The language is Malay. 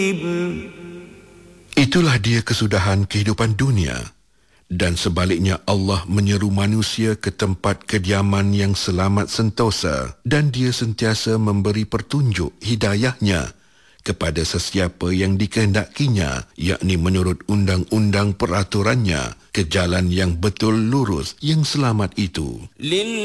Itulah dia kesudahan kehidupan dunia. Dan sebaliknya Allah menyeru manusia ke tempat kediaman yang selamat sentosa dan dia sentiasa memberi petunjuk hidayahnya kepada sesiapa yang dikehendakinya, yakni menurut undang-undang peraturannya ke jalan yang betul lurus yang selamat itu.